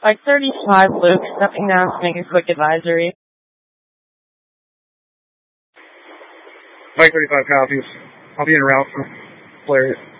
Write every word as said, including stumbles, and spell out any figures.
Like thirty-five, Luke. Stepping down to make a quick advisory. Mike thirty-five copies. I'll be en route for Flare.